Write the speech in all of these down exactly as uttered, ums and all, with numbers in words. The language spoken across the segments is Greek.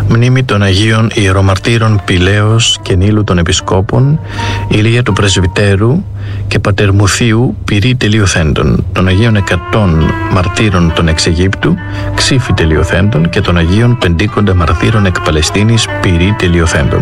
Μνήμη των Αγίων Ιερομαρτύρων Πηλαίος και Νείλου των Επισκόπων, Ηλία του Πρεσβυτέρου και Πατερμουθίου Πυρή Τελειοθέντων, των Αγίων Εκατών Μαρτύρων των Εξαιγύπτου, Ξύφη Τελειοθέντων και των Αγίων Πεντήκοντα Μαρτύρων εκ Παλαιστίνης Πυρή Τελειοθέντων.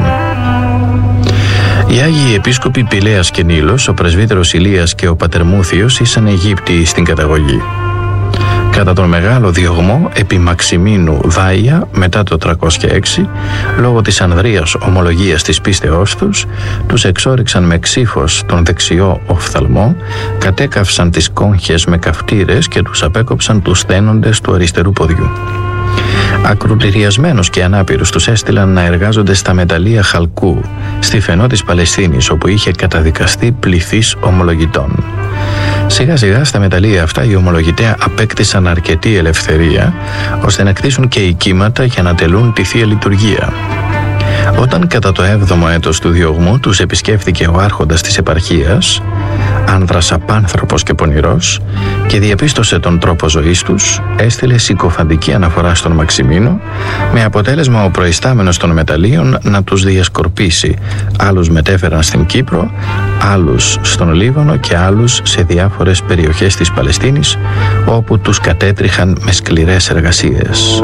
Οι Άγιοι Επίσκοποι Πηλαίας και Νείλος, ο Πρεσβύτερος Ηλίας και ο Πατερμούθιος ήσαν Αιγύπτιοι στην καταγωγή. Κατά τον μεγάλο διωγμό επί Μαξιμίνου Δάια μετά το τριακόσια έξι, λόγω της ανδρείας ομολογίας της πίστεώς τους, τους εξόριξαν με ξύφος τον δεξιό οφθαλμό, κατέκαυσαν τις κόγχες με καυτήρες και τους απέκοψαν τους στένοντες του αριστερού ποδιού. Ακρουτηριασμένους και ανάπηρους τους έστειλαν να εργάζονται στα μεταλλεία Χαλκού, στη Φενό της Παλαιστίνης, όπου είχε καταδικαστεί πληθύς ομολογητών. Σιγά σιγά στα μεταλλεία αυτά οι ομολογητές απέκτησαν αρκετή ελευθερία, ώστε να κτίσουν και οικίματα για να τελούν τη Θεία Λειτουργία. Όταν κατά το έβδομο έτος του διωγμού τους επισκέφθηκε ο άρχοντας της επαρχίας, άνδρας απάνθρωπος και πονηρός, και διαπίστωσε τον τρόπο ζωής τους, έστειλε συκοφαντική αναφορά στον Μαξιμίνο, με αποτέλεσμα ο προϊστάμενος των μεταλλείων να τους διασκορπίσει. Άλλους μετέφεραν στην Κύπρο, άλλους στον Λίβανο και άλλους σε διάφορες περιοχές της Παλαιστίνης, όπου τους κατέτριχαν με σκληρές εργασίες.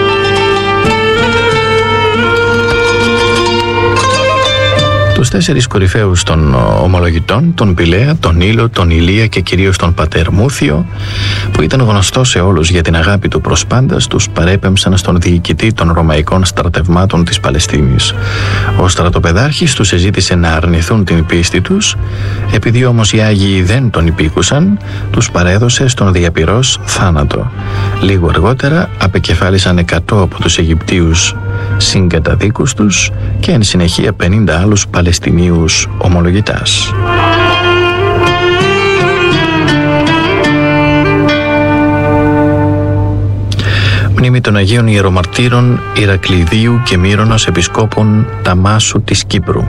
Τους τέσσερις κορυφαίους των ομολογητών, τον Πηλαία, τον Νείλο, τον Ηλία και κυρίως τον Πατερμούθιο, που ήταν γνωστό σε όλους για την αγάπη του προς πάντας, τους παρέπεμψαν στον διοικητή των ρωμαϊκών στρατευμάτων της Παλαιστίνης. Ο στρατοπεδάρχης τους εζήτησε να αρνηθούν την πίστη τους, επειδή όμως οι Άγιοι δεν τον υπήκουσαν, τους παρέδωσε στον διαπυρός θάνατο. Λίγο αργότερα απεκεφάλισαν εκατό από τους Αιγυπτίους συγκαταδίκους τους και εν συνεχεία πενήντα άλλους Παλαιστινίους ομολογητάς. Μνήμη των Αγίων Ιερομαρτύρων Ηρακλειδίου και Μύρωνος Επισκόπων Ταμάσου της Κύπρου.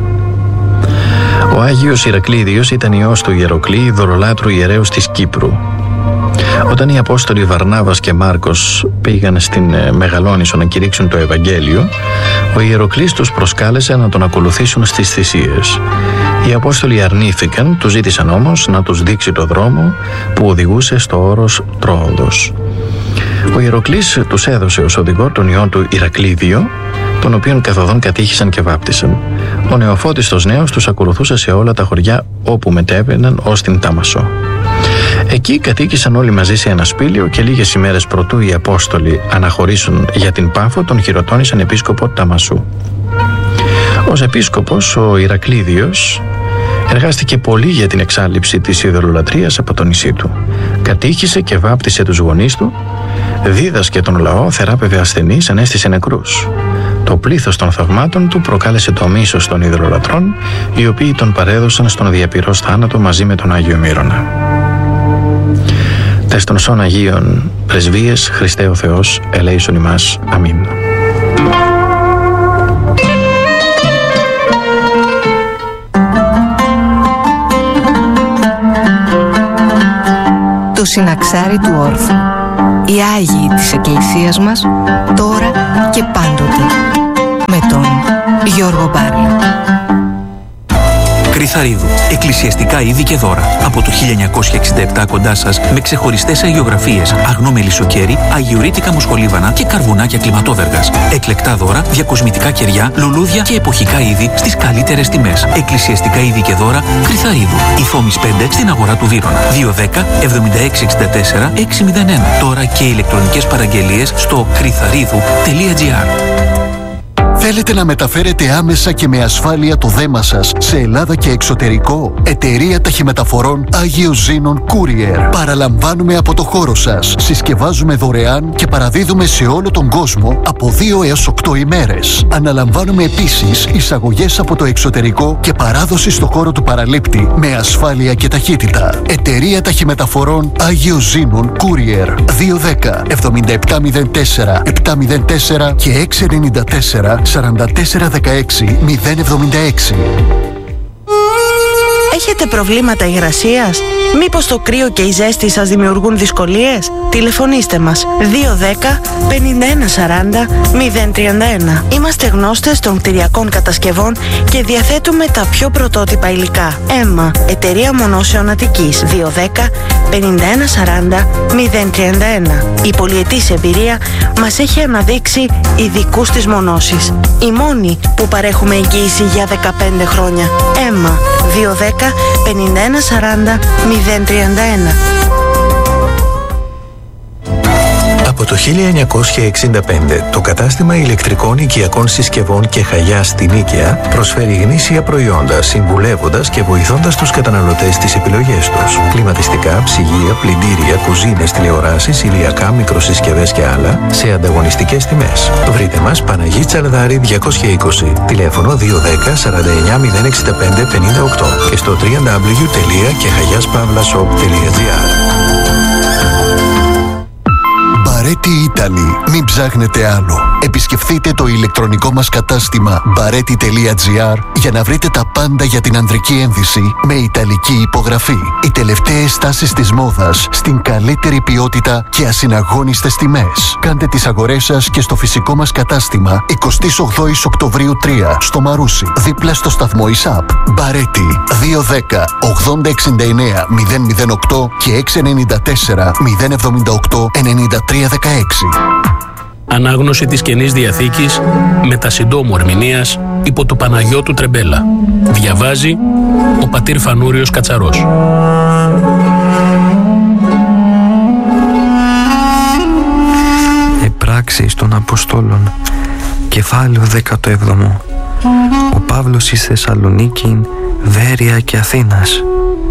Ο Άγιος Ηρακλίδιος ήταν ιός του Ιεροκλή, δωρολάτρου ιερέως της Κύπρου. Όταν οι Απόστολοι Βαρνάβας και Μάρκος πήγαν στην Μεγαλόνισσο να κηρύξουν το Ευαγγέλιο, ο Ιεροκλής τους προσκάλεσε να τον ακολουθήσουν στις θυσίες. Οι Απόστολοι αρνήθηκαν, τους ζήτησαν όμως να τους δείξει το δρόμο που οδηγούσε στο όρος Τρόοδος. Ο Ιεροκλής τους έδωσε ως οδηγό τον ιό του Ηρακλίδιο, τον οποίον καθοδόν κατήχησαν και βάπτισαν. Ο νεοφώτιστος νέος τους ακολουθούσε σε όλα τα χωριά όπου μετέβαιναν ως την Τάμασο. Εκεί κατοίκησαν όλοι μαζί σε ένα σπήλαιο και λίγες ημέρες προτού οι Απόστολοι αναχωρήσουν για την Πάφο, τον χειροτώνησαν επίσκοπο Ταμασού. Ως επίσκοπος ο Ηρακλίδιος εργάστηκε πολύ για την εξάλληψη της ειδωλολατρίας από το νησί του. Κατήχησε και βάπτισε τους γονείς του, δίδασκε τον λαό, θεράπευε ασθενείς, ανέστησε νεκρούς. Το πλήθος των θαυμάτων του προκάλεσε το μίσος των ειδωλολατρών, οι οποίοι τον παρέδωσαν στον διαπυρός θάνατο μαζί με τον Άγιο Μύρονα. Τες των σών Αγίων Πρεσβείες, Χριστέ ο Θεός, ελέησον ημάς. Αμήν. Το συναξάρι του όρθου. Οι Άγιοι της Εκκλησίας μας, τώρα και πάντοτε. Με τον Γιώργο Μπάρλα. Κρυθαρίδου. Εκκλησιαστικά είδη και δώρα. Από το χίλια εννιακόσια εξήντα επτά κοντά σας, με ξεχωριστές αγιογραφίες, αγνό μελισσοκέρι, αγιορείτικα μοσχολίβανα και καρβουνάκια κλιματόδεργας. Εκλεκτά δώρα, διακοσμητικά κεριά, λουλούδια και εποχικά είδη στις καλύτερες τιμές. Εκκλησιαστικά είδη και δώρα Κρυθαρίδου. Η Θόμης πέντε στην αγορά του Βύρωνα. δύο δέκα εβδομήντα έξι εξήντα τέσσερα εξακόσια ένα. Τώρα και ηλεκτρονικές παραγγελίες στο κρυθαρίδου τελεία τζι άρ. Θέλετε να μεταφέρετε άμεσα και με ασφάλεια το δέμα σας σε Ελλάδα και εξωτερικό? Εταιρεία Ταχυμεταφορών Άγιος Ζήνων Courier. Παραλαμβάνουμε από το χώρο σας. Συσκευάζουμε δωρεάν και παραδίδουμε σε όλο τον κόσμο από δύο έως οκτώ ημέρες. Αναλαμβάνουμε επίσης εισαγωγές από το εξωτερικό και παράδοση στο χώρο του παραλήπτη με ασφάλεια και ταχύτητα. Εταιρεία Ταχυμεταφορών Άγιος Ζήνων Courier. δύο δέκα εβδομήντα επτά μηδέν τέσσερα επτακόσια τέσσερα και έξι εννιά τέσσερα σαράντα τέσσερα δεκαέξι μηδέν εβδομήντα έξι. Έχετε προβλήματα υγρασίας? Μήπως το κρύο και η ζέστη σας δημιουργούν δυσκολίες? Τηλεφωνήστε μας δύο δέκα πενήντα ένα σαράντα μηδέν τριάντα ένα. Είμαστε γνώστες των κτηριακών κατασκευών και διαθέτουμε τα πιο πρωτότυπα υλικά. Έμα, εταιρεία μονώσεων Αττικής. Δύο δέκα πενήντα ένα σαράντα μηδέν τριάντα ένα. Η πολυετής εμπειρία μας έχει αναδείξει ειδικούς της μονώσης. Οι μόνοι που παρέχουμε εγγύηση για δεκαπέντε χρόνια. Έμα, δύο δέκα πενήντα ένα σαράντα μηδέν τριάντα ένα. Από το χίλια εννιακόσια εξήντα πέντε, το κατάστημα ηλεκτρικών οικιακών συσκευών και Χαγιάς στην Νίκαια προσφέρει γνήσια προϊόντα, συμβουλεύοντας και βοηθώντας τους καταναλωτές στις επιλογές τους. Κλιματιστικά, ψυγεία, πλυντήρια, κουζίνες, τηλεοράσεις, ηλιακά, μικροσυσκευές και άλλα σε ανταγωνιστικές τιμές. Βρείτε μας Παναγί Τσαλδάρη διακόσια είκοσι, τηλέφωνο δύο δέκα σαράντα εννιά μηδέν εξήντα πέντε πενήντα οκτώ και στο double-u double-u double-u τελεία κεχαγιάspavlashop τελεία gr. Μπαρέτι Ήταλη. Μην ψάχνετε άλλο. Επισκεφτείτε το ηλεκτρονικό μας κατάστημα μπαρέτι τελεία gr για να βρείτε τα πάντα για την ανδρική ένδυση με ιταλική υπογραφή. Οι τελευταίες τάσεις της μόδας στην καλύτερη ποιότητα και ασυναγώνιστες τιμές. Κάντε τις αγορές σας και στο φυσικό μας κατάστημα εικοστή ογδόη Οκτωβρίου τρία στο Μαρούσι, δίπλα στο σταθμό ΙΣΑΠ. Μπαρέτι δύο δέκα ογδόντα εξήντα εννέα μηδέν μηδέν οκτώ και έξι εννιά τέσσερα μηδέν εβδομήντα οκτώ ενενήντα τρία δεκαέξι. Ανάγνωση της Καινής Διαθήκης με τα συντόμου ερμηνείας υπό του Παναγιώτου Τρεμπέλα. Διαβάζει ο πατήρ Φανούριος Κατσαρός. Επράξεις των Αποστόλων, κεφάλαιο δέκατο έβδομο. Ο Παύλος εις Θεσσαλονίκη, Βέρεια και Αθήνας.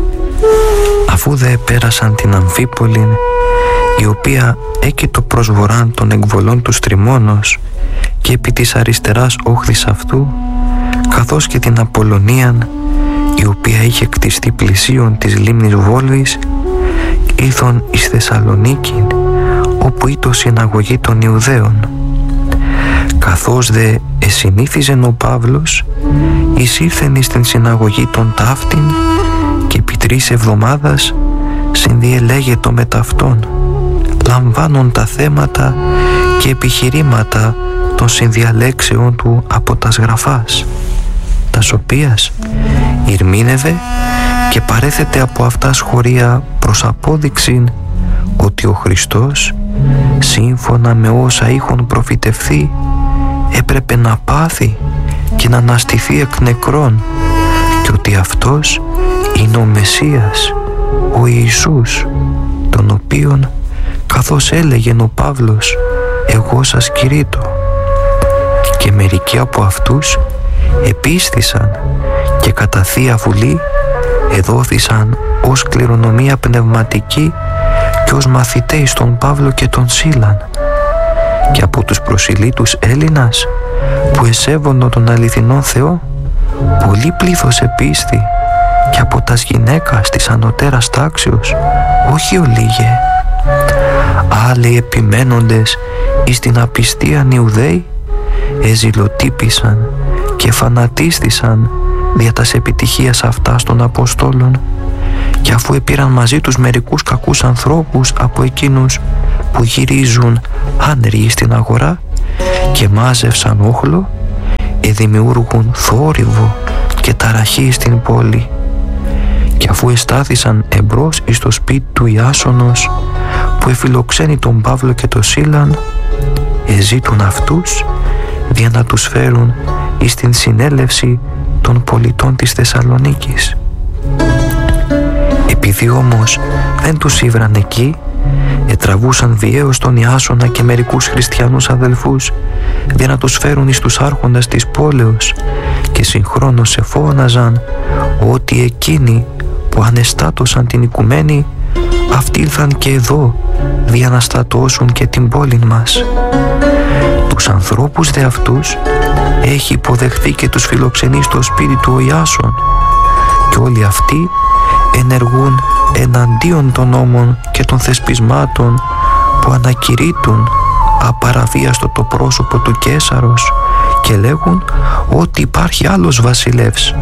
Αφού δε πέρασαν την Αμφίπολην, η οποία έκειτο προς βορράν των εκβολών του Στριμώνος και επί της αριστεράς όχθης αυτού, καθώς και την Απολλωνίαν, η οποία είχε κτιστεί πλησίον της λίμνης Βόλβης, ήλθον εις Θεσσαλονίκη, όπου ήτο συναγωγή των Ιουδαίων. Καθώς δε εσυνήθιζεν ο Παύλος, εισήλθεν εις την συναγωγή των ταύτην και επί τρεις εβδομάδας συνδιελέγετο με ταυτόν, λαμβάνουν τα θέματα και επιχειρήματα των συνδιαλέξεων του από τας γραφάς, τας οποίας ηρμήνευε και παρέθεται από αυτάς χωρία προς απόδειξην ότι ο Χριστός, σύμφωνα με όσα είχον προφητευθεί, έπρεπε να πάθει και να αναστηθεί εκ νεκρών και ότι αυτός είναι ο Μεσσίας, ο Ιησούς, τον οποίον, καθώς έλεγεν ο Παύλος, εγώ σας κηρύττω. Και μερικοί από αυτούς επίστησαν και κατά Θεία Βουλή εδόθησαν ως κληρονομία πνευματική και ως μαθητές στον Παύλο και τον Σίλαν. Και από τους προσιλήτους Έλληνας που εσέβωνο τον αληθινόν Θεό, πολύ πλήθος επίστη, και από τας γυναίκας της ανωτέρας τάξεως, όχι ολίγε. Άλλοι επιμένοντες εις την απιστίαν Ιουδαίοι εζηλοτύπησαν και φανατίστησαν δια τας επιτυχίας αυτάς των Αποστόλων, και αφού επήραν μαζί τους μερικούς κακούς ανθρώπους από εκείνους που γυρίζουν άνεργοι στην αγορά και μάζευσαν όχλο, εδημιούργουν θόρυβο και ταραχή στην πόλη. Και αφού εστάθησαν εμπρός εις το σπίτι του Ιάσονος που εφιλοξένει τον Παύλο και τον Σίλαν, εζήτουν αυτούς για να τους φέρουν εις την συνέλευση των πολιτών της Θεσσαλονίκης. Επειδή όμως δεν τους ήβραν εκεί, ετραβούσαν βιαίως τον Ιάσονα και μερικούς χριστιανούς αδελφούς για να τους φέρουν εις τους άρχοντας της πόλεως, και συγχρόνως εφώναζαν ότι εκείνοι που ανεστάτωσαν την οικουμένη, αυτοί ήλθαν και εδώ για να στατώσουν και την πόλη μας. Τους ανθρώπους δε αυτούς έχει υποδεχθεί και τους φιλοξενεί στο σπίτι του ο Ιάσον, και όλοι αυτοί ενεργούν εναντίον των νόμων και των θεσπισμάτων που ανακηρύττουν απαραβίαστο το πρόσωπο του Καίσαρος και λέγουν ότι υπάρχει άλλος βασιλεύς,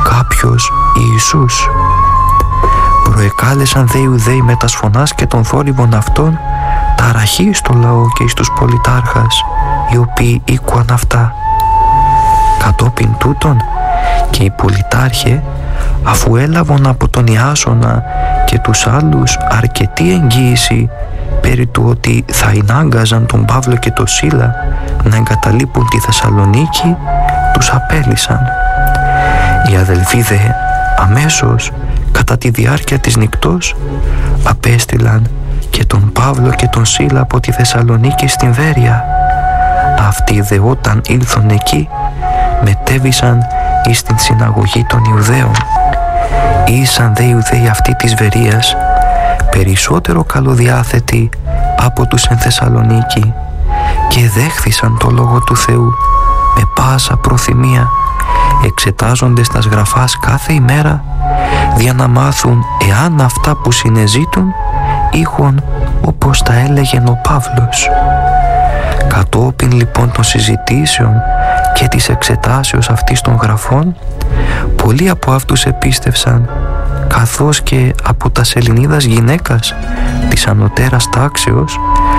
κάποιος Ιησούς. Προεκάλεσαν δε Ιουδαίοι με τας φωνάς και των θόρυβων αυτών ταραχή στο λαό και εις τους πολιτάρχας, οι οποίοι ήκουαν αυτά. Κατόπιν τούτων και οι πολιτάρχε, αφού έλαβαν από τον Ιάσονα και τους άλλους αρκετή εγγύηση περί του ότι θα ενάγκαζαν τον Παύλο και τον Σίλα να εγκαταλείπουν τη Θεσσαλονίκη, τους απέλυσαν. Οι αδελφοί δε αμέσως κατά τη διάρκεια της νυκτός απέστειλαν και τον Παύλο και τον Σίλα από τη Θεσσαλονίκη στην Βέρεια. Αυτοί δε όταν ήλθον εκεί μετέβησαν εις την συναγωγή των Ιουδαίων. Ήσαν δε Ιουδαίοι αυτοί της Βερίας περισσότερο καλοδιάθετοι από τους εν Θεσσαλονίκη και δέχθησαν το Λόγο του Θεού με πάσα προθυμία, εξετάζοντες τας γραφάς κάθε ημέρα για να μάθουν εάν αυτά που συνεζήτουν ήχον όπως τα έλεγεν ο Παύλος. Κατόπιν λοιπόν των συζητήσεων και της εξετάσεως αυτής των γραφών, πολλοί από αυτούς επίστευσαν, καθώς και από τας Ελληνίδας γυναίκας της ανωτέρας τάξεως